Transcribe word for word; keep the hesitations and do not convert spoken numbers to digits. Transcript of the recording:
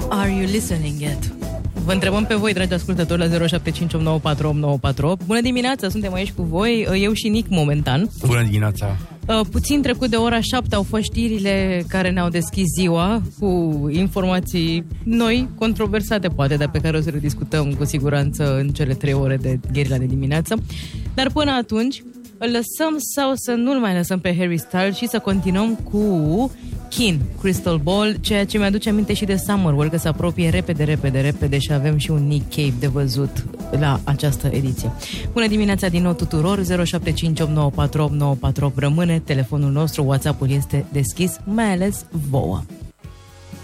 Are you listening yet? Vă întrebăm pe voi, dragi ascultători, la zero șapte cinci opt nouă patru opt nouă patru opt. Bună dimineața, suntem aici cu voi, eu și Nic momentan. Bună dimineața. Puțin trecut de ora șapte au fost știrile care ne-au deschis ziua cu informații noi, controversate poate, dar pe care o să le discutăm cu siguranță în cele trei ore de gherila de dimineață. Dar până atunci, îl lăsăm sau să nu-l mai lăsăm pe Harry Styles și să continuăm cu Keane, Crystal Ball, ceea ce mi-aduce aminte și de Summerwell, că se apropie repede, repede, repede și avem și un Nick Cave de văzut la această ediție. Bună dimineața din nou tuturor, zero șapte cinci opt nouă patru opt nouă patru opt rămâne telefonul nostru, WhatsApp-ul este deschis, mai ales vouă.